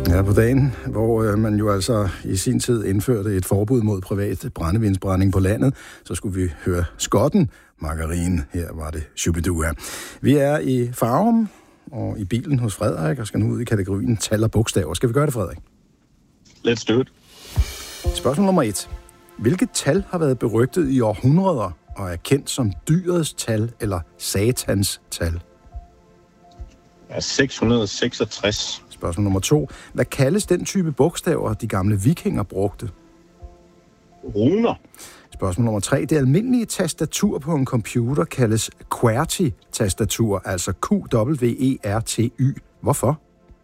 Ja, på dagen, hvor man jo altså i sin tid indførte et forbud mod privat brændevinsbrænding på landet, så skulle vi høre skotten Margarine. Her var det Shubidua. Vi er i Farum og i bilen hos Frederik og skal nu ud i kategorien tal og bogstaver. Skal vi gøre det, Frederik? Let's do it. Spørgsmål nummer 1. Hvilket tal har været berygtet i århundreder og er kendt som dyrets tal eller satans tal? Ja, 666. Spørgsmål nummer 2. Hvad kaldes den type bogstaver, de gamle vikinger brugte? Runer. Spørgsmål nummer 3. Det almindelige tastatur på en computer kaldes QWERTY-tastatur, altså QWERTY. Hvorfor?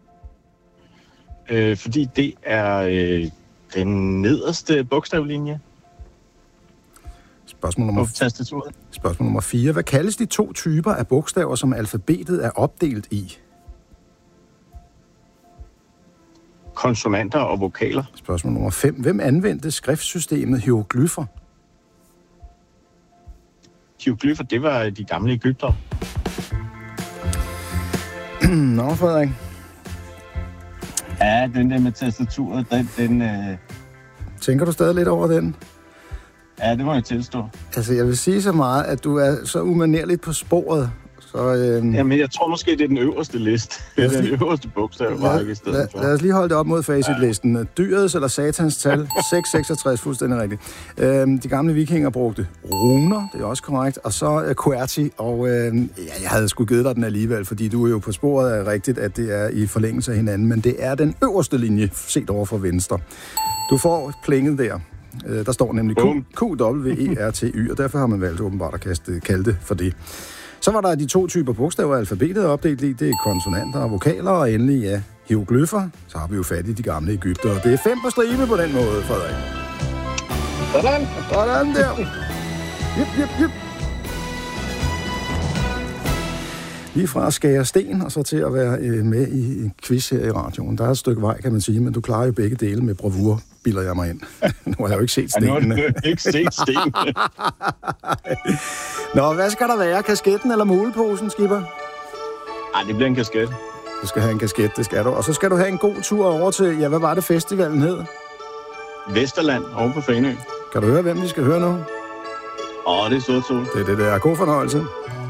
Fordi det er den nederste bogstavlinje. Spørgsmål nummer 4. Hvad kaldes de 2 typer af bogstaver, som alfabetet er opdelt i? Konsonanter og vokaler. Spørgsmål nummer 5. Hvem anvendte skriftsystemet hieroglyffer? Hieroglyffer, det var de gamle egyptere. Nå, Frederik. Ja, den der med tastaturet, den Tænker du stadig lidt over den? Ja, det må jeg tilstå. Altså, jeg vil sige så meget, at du er så umanerligt på sporet. Så, Jamen, jeg tror måske, det er den øverste liste. Det er den øverste bogstav, i stedet for. Lad os lige holde det op mod facitlisten. Dyrets eller satans tal, 666, fuldstændig rigtigt. De gamle vikinger brugte runer, det er også korrekt, og så QWERTY, og jeg havde sgu givet dig den alligevel, fordi du er jo på sporet af rigtigt, at det er i forlængelse af hinanden, men det er den øverste linje, set over for venstre. Du får plinget der. Der står nemlig QWERTY, og derfor har man valgt åbenbart at kalde det for det. Så var der de 2 typer bogstaver, alfabetet er opdelt i. Det er konsonanter og vokaler, og endelig, ja, hieroglyffer. Så har vi jo fat i de gamle egypter. Det er 5 på stribe på den måde, Frederik. Sådan der. Jip. Lige fra at skære sten, og så til at være med i en quiz her i radioen. Der er et stykke vej, kan man sige, men du klarer jo begge dele med bravur, bilder jeg mig ind. Nu har jeg jo ikke set stenene. Nu har du ikke set stenene. Nå, hvad skal der være? Kasketten eller muleposen, skipper? Nej, det bliver en kasket. Du skal have en kasket, det skal du. Og så skal du have en god tur over til, ja, hvad var det festivalen hed? Vesterland, over på Fanø. Kan du høre, hvem vi skal høre nu? Det er Sort Sol. Det er det der. God fornøjelse.